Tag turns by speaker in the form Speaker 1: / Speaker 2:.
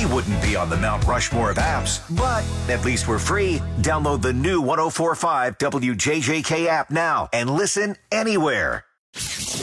Speaker 1: we wouldn't be on the Mount Rushmore of apps, but at least we're free. Download the new 104.5 WJJK app now and listen anywhere.